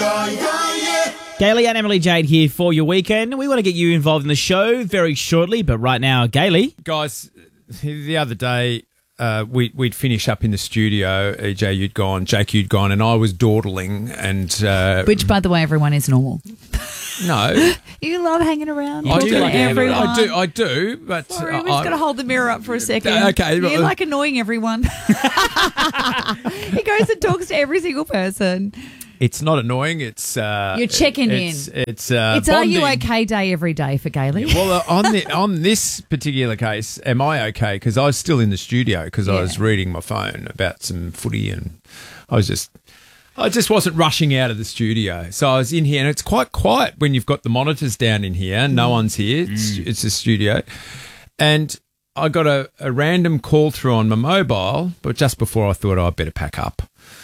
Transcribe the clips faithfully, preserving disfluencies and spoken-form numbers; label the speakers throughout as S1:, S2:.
S1: Gailey and Emily Jade here for your weekend. We want to get you involved in the show very shortly, but right now, Gailey.
S2: Guys, the other day uh, we, we'd finish up in the studio. E J, you'd gone, Jake, you'd gone, and I was dawdling. And uh,
S3: Which, by the way, everyone is normal.
S2: No.
S3: You love hanging around.
S1: I
S3: talking
S1: do
S3: to
S1: like hanging
S3: everyone.
S1: around.
S2: I do, I do, but
S3: Sorry,
S2: uh,
S3: we're just
S2: I-
S3: going to hold the mirror up for a second.
S2: Okay,
S3: You
S2: but-
S3: like annoying everyone. He goes and talks to every single person.
S2: It's not annoying. It's uh,
S3: You're checking
S2: it's,
S3: in.
S2: It's uh,
S3: It's Are You
S2: bonding.
S3: Okay Day every day for Gailey.
S2: Well, uh, on the on this particular case, am I okay? Because I was still in the studio because I
S3: Yeah.
S2: was reading my phone about some footy, and I was just, I just wasn't rushing out of the studio. So I was in here, and it's quite quiet when you've got the monitors down in here. No one's here. It's, it's a studio, and I got a, a random call through on my mobile, but just before I thought oh, I'd better pack up.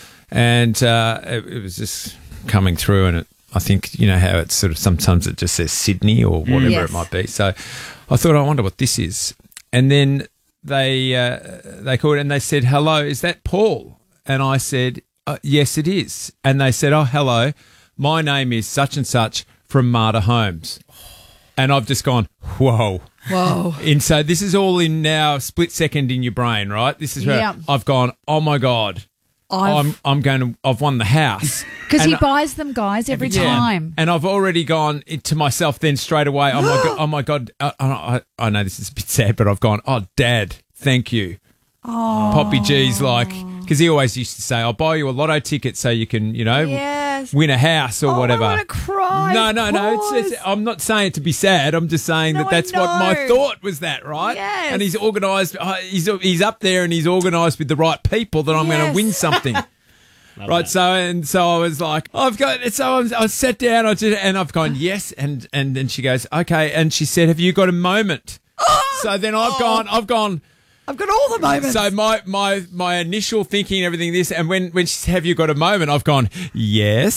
S2: And uh, it, it was just coming through, and it, I think, you know, how it's sort of sometimes it just says Sydney or whatever
S3: Yes.
S2: it might be. So I thought, I wonder what this is. And then they uh, they called and they said, hello, is that Paul? And I said, uh, yes, it is. And they said, oh, hello, my name is such and such from Marta Homes. And I've just gone, whoa.
S3: Whoa.
S2: And so this is all in now split second in your brain, right? This is where
S3: Yeah.
S2: I've gone, oh, my God. I'm I'm going to I've won the house
S3: Because he
S2: And-
S3: buys them, guys, every
S2: Yeah.
S3: time.
S2: and I've already gone to myself then straight away. Oh my god! Oh my god! I, I, I know this is a bit sad, but I've gone. Oh, Dad, thank you. Oh. Poppy G's like because he always used to say, "I'll buy you a lotto ticket so you can, you know,
S3: Yes.
S2: win a house or
S3: Oh,
S2: whatever."
S3: I want to cry.
S2: no,
S3: of
S2: no, no. It's,
S3: course.
S2: it's, I'm not saying it to be sad. I'm just saying
S3: No,
S2: that that's
S3: I
S2: what my
S3: know.
S2: thought was. That right?
S3: Yes.
S2: And he's organised. Uh, he's he's up there and he's organised with the right people that I'm going to
S3: Yes.
S2: win something. Right, so and so I was like, I've got. So I, was, I sat down, I did, and I've gone yes, and and then she goes, okay, and she said, have you got a moment? So then I've gone, I've gone.
S3: I've got all the moments.
S2: So my my my initial thinking, everything this, and when when she said, have you got a moment? I've gone yes.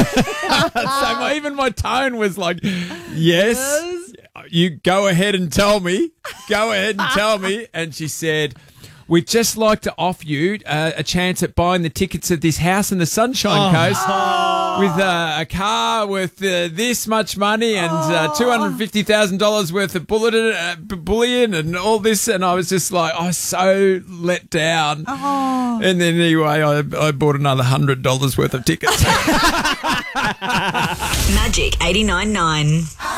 S2: So my, even my tone was like, yes. You go ahead and tell me. Go ahead and tell me. And she said, we'd just like to offer you uh, a chance at buying the tickets of this house in the Sunshine Coast with uh, a car worth uh, this much money and uh, two hundred fifty thousand dollars worth of bulletin, uh, b- bullion and all this. And I was just like, I was so let down. And then anyway, I, I bought another one hundred dollars worth of tickets.
S4: Magic eighty-nine point nine.